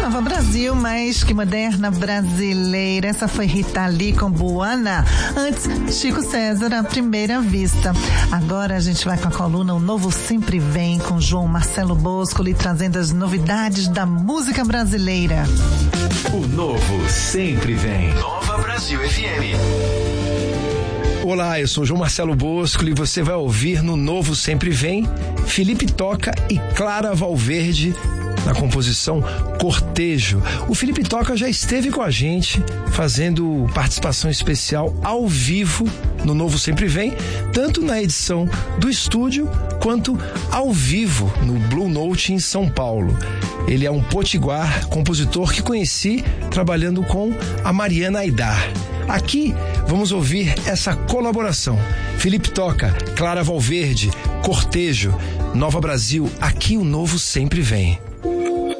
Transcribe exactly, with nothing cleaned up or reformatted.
Nova Brasil, mais que moderna brasileira. Essa foi Rita Lee com Buana. Antes, Chico César, à primeira vista. Agora a gente vai com a coluna O Novo Sempre Vem, com João Marcelo Bosco, lhe trazendo as novidades da música brasileira. O Novo Sempre Vem. Nova Brasil F M. Olá, eu sou João Marcelo Bosco e você vai ouvir no Novo Sempre Vem Felipe Toca e Clara Valverde na composição Cortejo. O Felipe Toca já esteve com a gente fazendo participação especial ao vivo no Novo Sempre Vem, tanto na edição do estúdio quanto ao vivo no Blue Note em São Paulo. Ele é um potiguar, compositor que conheci trabalhando com a Mariana Aidar. Aqui vamos ouvir essa colaboração. Felipe Toca, Clara Valverde, Cortejo, Nova Brasil, aqui o Novo Sempre Vem.